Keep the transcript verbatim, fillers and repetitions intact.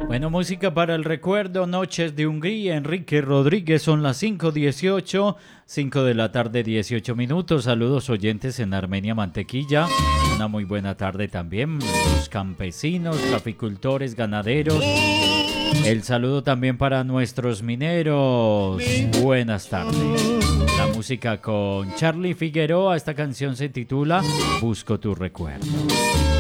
Bueno, música para el recuerdo, Noches de Hungría, Enrique Rodríguez, son las cinco dieciocho, cinco de la tarde, dieciocho minutos. Saludos oyentes en Armenia Mantequilla, una muy buena tarde también. Los campesinos, caficultores, ganaderos. El saludo también para nuestros mineros. Buenas tardes. La música con Charlie Figueroa, esta canción se titula Busco tu recuerdo.